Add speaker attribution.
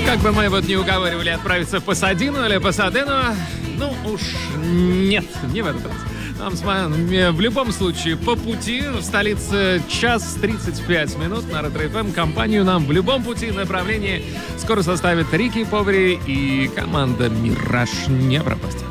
Speaker 1: Как бы мы вот не уговаривали отправиться в Пасадину или Пасадену, ну уж нет, не в этот раз. Нам в любом случае по пути в столице 1:35 на Ретро-ФМ. Компанию нам в любом пути направлении скоро составит Рики Повери и команда «Мираж». Не пропустите.